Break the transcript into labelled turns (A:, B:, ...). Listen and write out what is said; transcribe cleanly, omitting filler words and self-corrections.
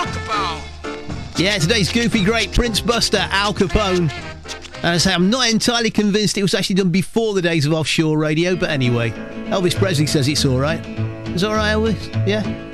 A: Al Capone.
B: Yeah, today's goofy great Prince Buster, Al Capone. And I say, I'm not entirely convinced it was actually done before the days of offshore radio, but anyway, Elvis Presley says it's all right. Is it all right, Elvis? Yeah?